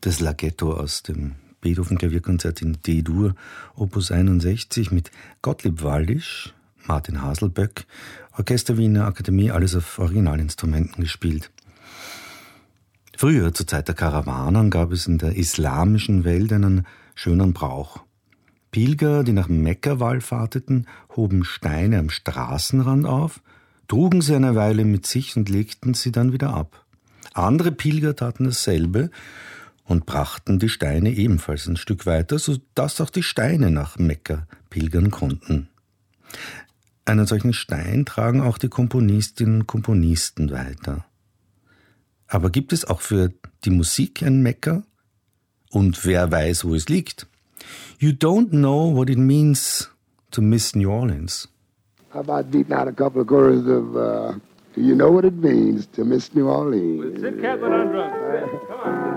Das Laghetto aus dem Beethoven-Klavierkonzert in D-Dur, Opus 61 mit Gottlieb Wallisch, Martin Haselböck, Orchester Wiener Akademie, alles auf Originalinstrumenten gespielt. Früher, zur Zeit der Karawanen, gab es in der islamischen Welt einen schönen Brauch. Pilger, die nach Mekka wallfahrteten, hoben Steine am Straßenrand auf, trugen sie eine Weile mit sich und legten sie dann wieder ab. Andere Pilger taten dasselbe und brachten die Steine ebenfalls ein Stück weiter, sodass auch die Steine nach Mekka pilgern konnten. Einen solchen Stein tragen auch die Komponistinnen und Komponisten weiter. Aber gibt es auch für die Musik ein Mekka? Und wer weiß, wo es liegt? You don't know what it means to miss New Orleans. How about beating out a couple of choruses of, do you know what it means to miss New Orleans? With Sid Catlin on drums. Come on.